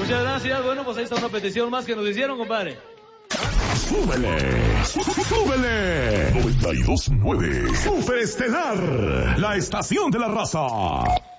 Muchas gracias. Bueno, pues ahí está una petición más que nos hicieron, compadre. ¡Súbele! ¡Súbele! 92.9 Superestelar, la estación de la raza.